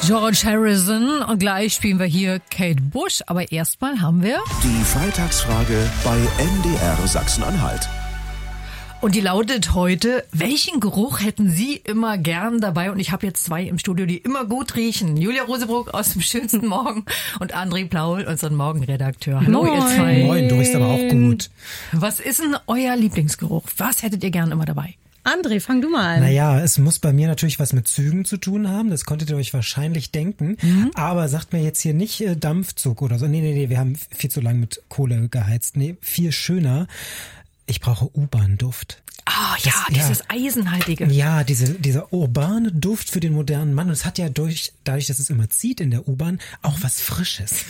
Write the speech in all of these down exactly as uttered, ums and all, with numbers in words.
George Harrison und gleich spielen wir hier Kate Bush, aber erstmal haben wir die Freitagsfrage bei M D R Sachsen-Anhalt. Und die lautet heute, welchen Geruch hätten Sie immer gern dabei? Und ich habe jetzt zwei im Studio, die immer gut riechen. Julia Rosebrook aus dem schönsten Morgen und André Plaul, unseren Morgenredakteur. Hallo, Moin. ihr zwei. Moin, du riechst aber auch gut. Was ist denn euer Lieblingsgeruch? Was hättet ihr gern immer dabei? André, fang du mal an. Naja, es muss bei mir natürlich was mit Zügen zu tun haben. Das konntet ihr euch wahrscheinlich denken. Mhm. Aber sagt mir jetzt hier nicht äh, Dampfzug oder so. Nee, nee, nee, wir haben viel zu lange mit Kohle geheizt. Nee, viel schöner. Ich brauche U-Bahn-Duft. Ah, oh, ja, das, dieses ja, Eisenhaltige. Ja, diese, dieser urbane Duft für den modernen Mann. Und es hat ja durch, dadurch, dass es immer zieht in der U-Bahn, auch was Frisches.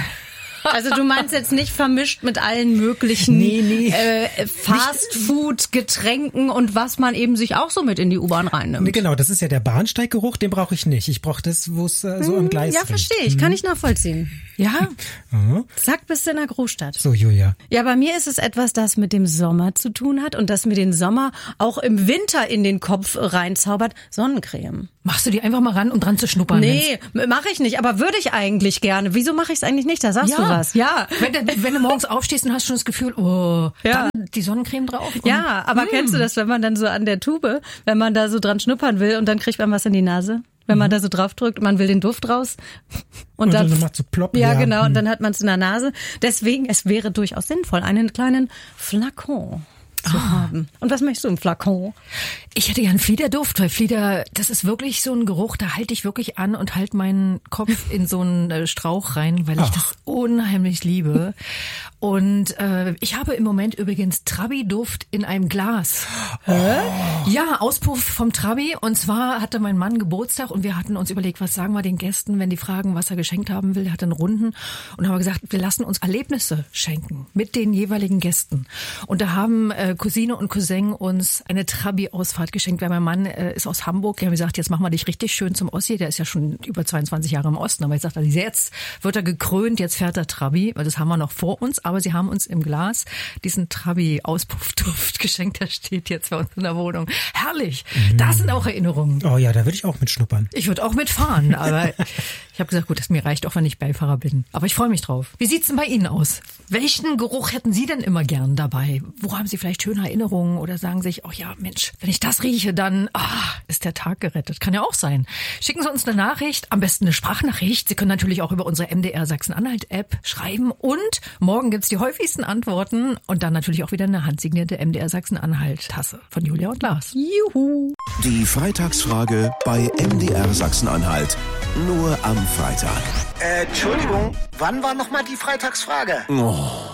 Also du meinst jetzt nicht vermischt mit allen möglichen nee, nee. Äh, Fastfood, Getränken und was man eben sich auch so mit in die U-Bahn reinnimmt. Nee, genau, das ist ja der Bahnsteiggeruch, den brauche ich nicht. Ich brauche das, wo es äh, so am Gleis Ja, riecht. verstehe ich, kann ich nachvollziehen. Ja, mhm. Zack, bist du in der Großstadt. So, Julia. Ja, bei mir ist es etwas, das mit dem Sommer zu tun hat und das mir den Sommer auch im Winter in den Kopf reinzaubert. Sonnencreme. Machst du die einfach mal ran, um dran zu schnuppern? Nee, mache ich nicht, aber würde ich eigentlich gerne. Wieso mache ich es eigentlich nicht? Da sagst ja. du was. Ja. Wenn du, wenn du morgens aufstehst und hast schon das Gefühl, oh, ja. dann die Sonnencreme drauf. Ja, aber mm. kennst du das, wenn man dann so an der Tube, wenn man da so dran schnuppern will und dann kriegt man was in die Nase? Wenn man da so drauf drückt, man will den Duft raus. Und, und dann, dann macht so plopp. Ja, ja, genau, hm. und dann hat man es in der Nase. Deswegen, es wäre durchaus sinnvoll, einen kleinen Flakon zu ah. haben. Und was möchtest du im Flakon? Ich hätte gern Fliederduft, weil Flieder, das ist wirklich so ein Geruch, da halte ich wirklich an und halte meinen Kopf in so einen Strauch rein, weil ich Ach. das unheimlich liebe. Und äh, ich habe im Moment übrigens Trabi-Duft in einem Glas. Hä? Ja, Auspuff vom Trabi. Und zwar hatte mein Mann Geburtstag und wir hatten uns überlegt, was sagen wir den Gästen, wenn die fragen, was er geschenkt haben will. Er hat einen Runden und haben gesagt, wir lassen uns Erlebnisse schenken mit den jeweiligen Gästen. Und da haben äh, Cousine und Cousin uns eine Trabi-Ausfahrt geschenkt, weil mein Mann äh, ist aus Hamburg. Wir haben gesagt, jetzt machen wir dich richtig schön zum Ossi. Der ist ja schon über zweiundzwanzig Jahre im Osten. Aber jetzt sagt er, jetzt wird er gekrönt, jetzt fährt er Trabi. Weil das haben wir noch vor uns. Aber sie haben uns im Glas diesen Trabi-Auspuffduft geschenkt. Der steht jetzt bei uns in der Wohnung. Herrlich. Mhm. Das sind auch Erinnerungen. Oh ja, da würde ich auch mitschnuppern. Ich würde auch mitfahren. Aber ich habe gesagt, gut, das mir reicht auch, wenn ich Beifahrer bin. Aber ich freue mich drauf. Wie sieht's denn bei Ihnen aus? Welchen Geruch hätten Sie denn immer gern dabei? Wo haben Sie vielleicht schöne Erinnerungen oder sagen sich, oh ja, Mensch, wenn ich das rieche, dann ah, ist der Tag gerettet. Kann ja auch sein. Schicken Sie uns eine Nachricht, am besten eine Sprachnachricht. Sie können natürlich auch über unsere M D R Sachsen-Anhalt-App schreiben. Und morgen gibt's die häufigsten Antworten und dann natürlich auch wieder eine handsignierte M D R Sachsen-Anhalt-Tasse von Julia und Lars. Juhu! Die Freitagsfrage bei M D R Sachsen-Anhalt. Nur am Freitag. Äh, Entschuldigung, wann war nochmal die Freitagsfrage? Oh.